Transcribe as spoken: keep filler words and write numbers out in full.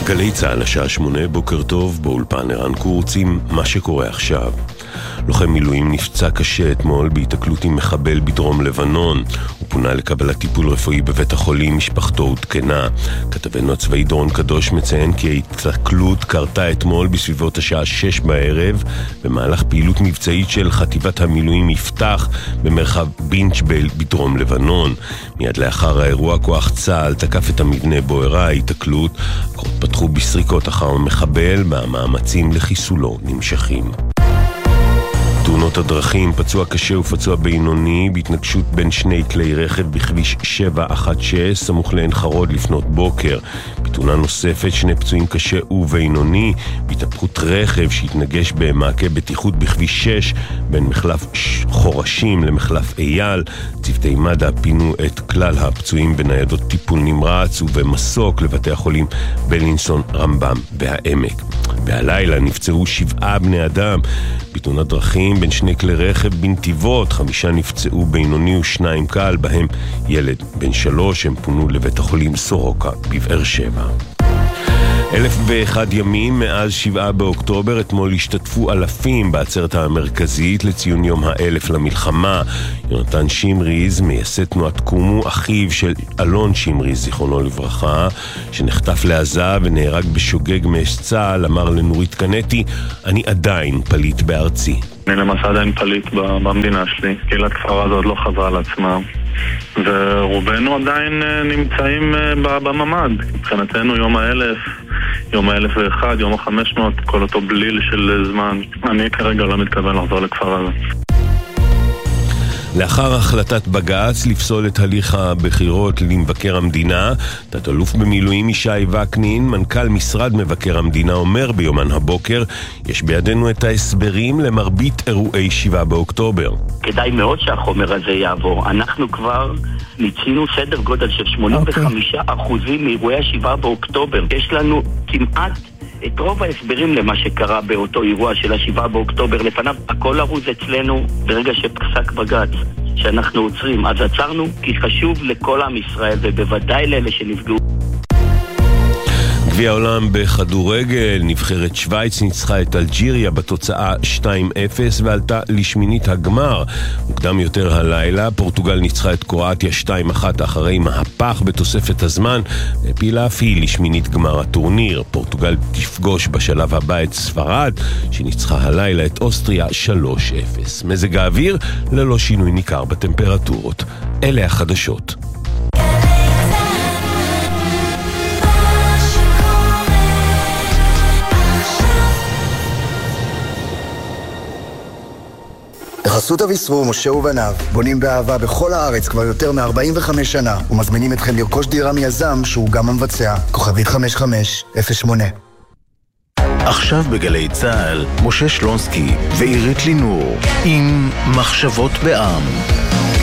גלי צהל השעה שמונה, בוקר טוב, באולפן ערן קורץ עם מה שקורה עכשיו. לוחם מילואים נפצע קשה אתמול בהתקלות עם מחבל בדרום לבנון. הוא פונה לקבלת טיפול רפואי בבית החולים, משפחתו עודכנה. כתבנו הצבאי דורון קדוש מציין כי ההתקלות קרתה אתמול בסביבות השעה שש בערב במהלך פעילות מבצעית של חטיבת המילואים יפתח במרחב בינצ'בל בדרום לבנון. מיד לאחר האירוע כוח צה"ל תקף את המבנה בו אירעה ההתקלות. הכוחות פתחו בסריקות אחר המחבל והמאמצים לחיסולו נמשכים. תאונות הדרכים, פצוע קשה ופצוע בינוני בהתנגשות בין שני כלי רכב בכביש שבע אחת שש סמוך לעין חרוד לפנות בוקר. בתאונה נוספת שני פצועים קשה ובינוני בהתהפכות רכב שהתנגש במעקה בטיחות בכביש שש בין מחלף חורשים למחלף אייל. צוותי מד"א פינו את כלל הפצועים בניידות טיפול נמרץ ובמסוק לבתי החולים בלינסון, רמב"ם והעמק. והלילה נפצעו שבעה בני אדם בתאונת דרכים בין שני כלי רכב בנתיבות. חמישה נפצעו בינוני ושניים קל, בהם ילד בן שלוש. הם פונו לבית החולים סורוקה בבאר שבע. אלף ואחד ימים מאז שבעה באוקטובר. אתמול השתתפו אלפים בעצרת המרכזית לציון יום האלף למלחמה. יונתן שמריז, מייסד תנועת קומו, אחיו של אלון שמריז זיכרונו לברכה, שנחטף לעזה ונהרג בשוגג מאש צה"ל, אמר לנורית קנטי, אני עדיין פליט בארצי. אני למעשה עדיין פליט במדינה שלי. קהילת כפר עזה עוד לא חזרה על עצמה, ורובנו עדיין נמצאים בממד. מבחינתנו יום האלף, יום האלף ואחד, יום החמש מאות, כל אותו בליל של זמן. אני כרגע לא מתכוון לחזור לכפר עזה. לאחר החלטת בג"ץ לפסול את הליך הבחירות למבקר המדינה, תת-אלוף במילואים ישי וקנין, מנכ"ל משרד מבקר המדינה, אומר ביומן הבוקר, יש בידינו את ההסברים למרבית אירועי שבעה באוקטובר. כדאי מאוד שהחומר הזה יעבור. אנחנו כבר ניצינו סדר גודל של שמונים וחמישה אחוזים מאירועי שבעה באוקטובר. יש לנו כמעט את רוב ההסברים למה שקרה באותו אירוע של השבעה באוקטובר. לפניו הכל ארוז אצלנו. ברגע שפסק בג"ץ שאנחנו עוצרים, אז עצרנו, כי חשוב לכל עם ישראל ובוודאי לאלה שנפגעו. גביע העולם בכדורגל, נבחרת שוויץ ניצחה את אלג'יריה בתוצאה שתיים אפס ועלתה לשמינית הגמר. מוקדם יותר הלילה פורטוגל ניצחה את קרואטיה שתיים אחת אחרי מהפך בתוספת הזמן, והפילה אף היא לשמינית גמר הטורניר. פורטוגל תפגוש בשלב הבא את ספרד, שניצחה הלילה את אוסטריה שלוש אפס. מזג האוויר ללא שינוי ניכר בטמפרטורות. אלה החדשות. בחסות אביסרו, משה ובניו, בונים באהבה בכל הארץ כבר יותר מ-ארבעים וחמש שנה, ומזמינים אתכם לרכוש דירה מיזם שהוא גם המבצע. כוכבית חמש חמש אפס שמונה. עכשיו בגלי צהל, משה שלונסקי ועירית לינור עם מחשבות בעם.